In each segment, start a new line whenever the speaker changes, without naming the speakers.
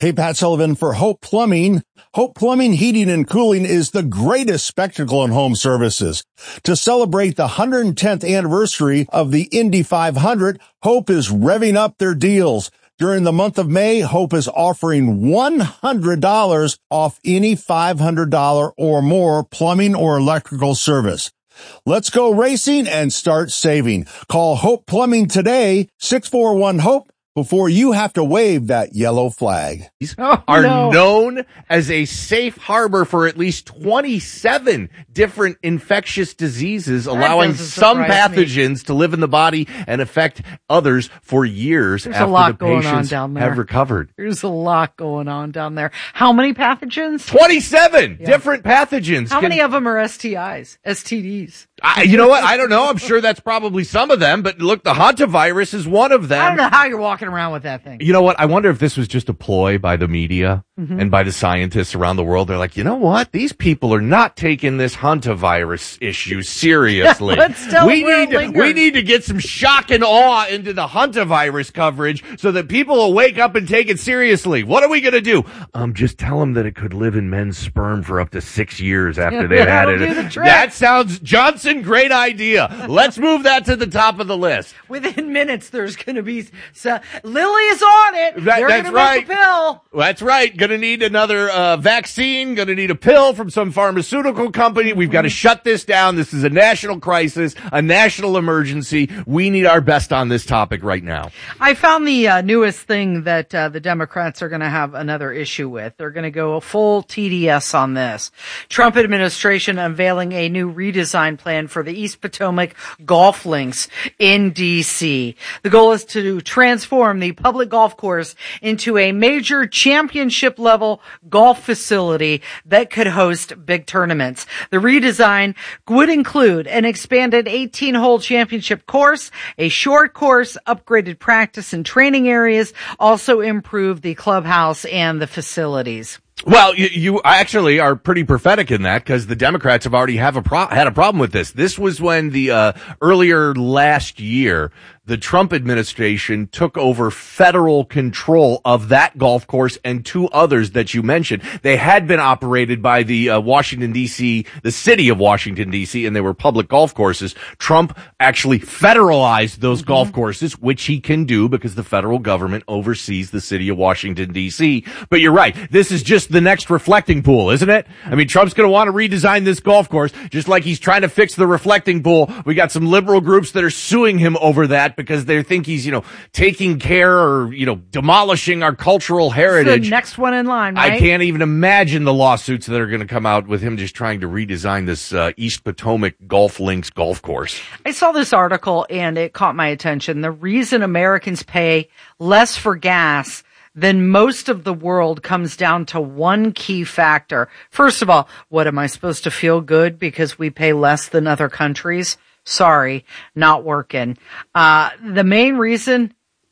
Hey, Pat Sullivan for Hope Plumbing. Hope Plumbing, Heating, and Cooling is the greatest spectacle in home services. To celebrate the 110th anniversary of the Indy 500, Hope is revving up their deals. During the month of May, Hope is offering $100 off any $500 or more plumbing or electrical service. Let's go racing and start saving. Call Hope Plumbing today, 641-HOPE, before you have to wave that yellow flag.
Known as a safe harbor for at least 27 different infectious diseases, allowing some pathogens to live in the body and affect others for years after the patients have recovered.
There's a lot going on down there. How many pathogens?
27 different pathogens.
How many of them are STIs, STDs?
You know what? I don't know. I'm sure that's probably some of them, but look, the hantavirus is one of them.
I don't know how you're walking around with that thing.
You know what? I wonder if this was just a ploy by the media and by the scientists around the world. They're like, you know what? These people are not taking this hantavirus issue seriously. We need to get some shock and awe into the hantavirus coverage so that people will wake up and take it seriously. What are we going to do? Just tell them that it could live in men's sperm for up to 6 years after they've had it. That sounds, Johnson, great idea. Let's move that to the top of the list.
Within minutes, there's going to be Lilly is on it.
That's right.
Make a pill.
That's right. Going to need another vaccine. Going to need a pill from some pharmaceutical company. We've got to shut this down. This is a national crisis, a national emergency. We need our best on this topic right now.
I found the newest thing that the Democrats are going to have another issue with. They're going to go full TDS on this. Trump administration unveiling a new redesign plan for the East Potomac golf links in D.C. The goal is to transform the public golf course into a major championship level golf facility that could host big tournaments. The redesign would include an expanded 18-hole championship course, a short course, upgraded practice and training areas, also improve the clubhouse and the facilities.
Well, you actually are pretty prophetic in that because the Democrats have already had a problem with this. This was when the earlier last year, the Trump administration took over federal control of that golf course and two others that you mentioned. They had been operated by the Washington, D.C., the city of Washington, D.C., and they were public golf courses. Trump actually federalized those golf courses, which he can do because the federal government oversees the city of Washington, D.C. But you're right. This is just the next reflecting pool, isn't it? I mean, Trump's going to want to redesign this golf course just like he's trying to fix the reflecting pool. We got some liberal groups that are suing him over that because they think he's, taking care or, demolishing our cultural heritage.
It's the next one in line, right?
I can't even imagine the lawsuits that are going to come out with him just trying to redesign this East Potomac Golf Links golf course.
I saw this article and it caught my attention. The reason Americans pay less for gas than most of the world comes down to one key factor. First of all, what, am I supposed to feel good because we pay less than other countries? Sorry, not working. The main reason,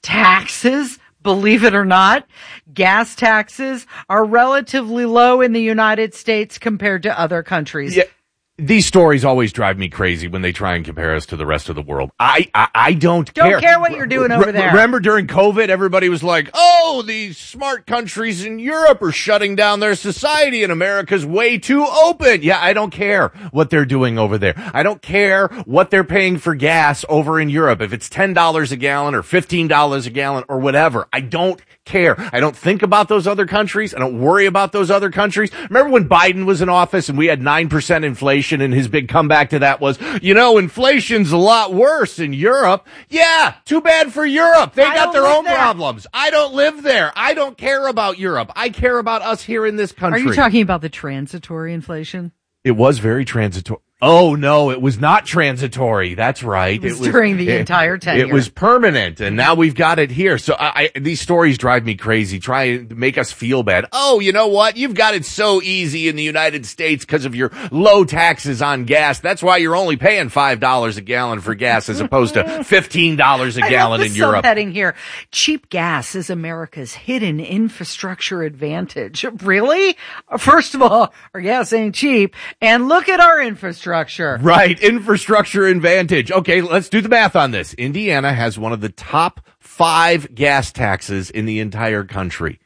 taxes. Believe it or not, gas taxes are relatively low in the United States compared to other countries.
Yeah. These stories always drive me crazy when they try and compare us to the rest of the world. I don't care.
Don't care what you're doing over there.
Remember during COVID, everybody was like, oh, these smart countries in Europe are shutting down their society and America's way too open. Yeah, I don't care what they're doing over there. I don't care what they're paying for gas over in Europe. If it's $10 a gallon or $15 a gallon or whatever, I don't care. I don't think about those other countries. I don't worry about those other countries. Remember when Biden was in office and we had 9% inflation and his big comeback to that was, inflation's a lot worse in Europe. Yeah, too bad for Europe. They got their own problems. I don't live there. I don't care about Europe. I care about us here in this country.
Are you talking about the transitory inflation?
It was very transitory. Oh, no, it was not transitory. That's right.
It was during the entire tenure.
It was permanent, and now we've got it here. So these stories drive me crazy, try to make us feel bad. Oh, you know what? You've got it so easy in the United States because of your low taxes on gas. That's why you're only paying $5 a gallon for gas as opposed to $15 a gallon in Europe.
Heading here. Cheap gas is America's hidden infrastructure advantage. Really? First of all, our gas ain't cheap, and look at our infrastructure.
Right, infrastructure advantage. Okay, let's do the math on this. Indiana has one of the top 5 gas taxes in the entire country.